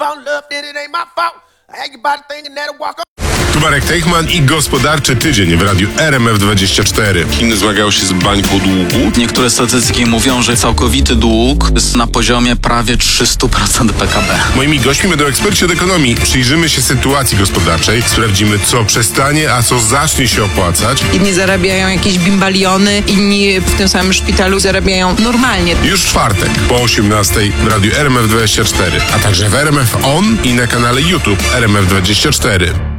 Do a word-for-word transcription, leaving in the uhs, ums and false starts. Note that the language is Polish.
fall in love, then it ain't my fault. I had you by the thing and that'll walk up. Tu Marek Teichman i Gospodarczy Tydzień w Radiu R M F dwadzieścia cztery. Chiny zmagają się z bańką długu. Niektóre statystyki mówią, że całkowity dług jest na poziomie prawie trzysta procent P K B. Moimi gośćmi będą eksperci od ekonomii. Przyjrzymy się sytuacji gospodarczej, sprawdzimy, co przestanie, a co zacznie się opłacać. Inni zarabiają jakieś bimbaliony, inni w tym samym szpitalu zarabiają normalnie. Już w czwartek po osiemnastej w Radiu R M F dwadzieścia cztery, a także w R M F On i na kanale YouTube R M F dwadzieścia cztery.